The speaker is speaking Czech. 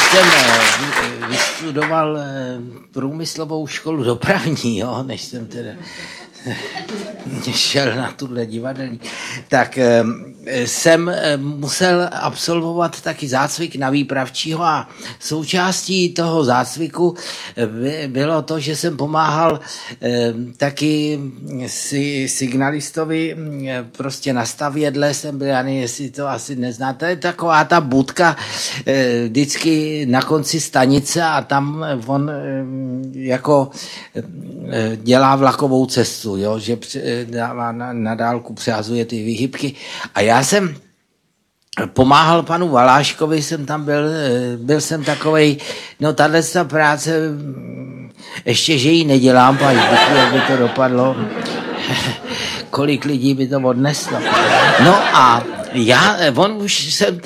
jsem vystudoval průmyslovou školu dopravní, jo, než jsem teda šel na tuhle divadelní, tak jsem musel absolvovat taky zácvik na výpravčího a součástí toho zácviku bylo to, že jsem pomáhal taky signalistovi prostě na stavědle jsem byl, já nevím, jestli to asi neznáte, to je taková ta budka vždycky na konci stanice a tam on jako dělá vlakovou cestu, jo, že dává na dálku, přehazuje ty výhybky. A já jsem pomáhal panu Valáškovi, jsem tam byl jsem takovej, no tato práce, ještě, že ji nedělám, pak jak by to dopadlo, kolik lidí by to odneslo. No a on už jsem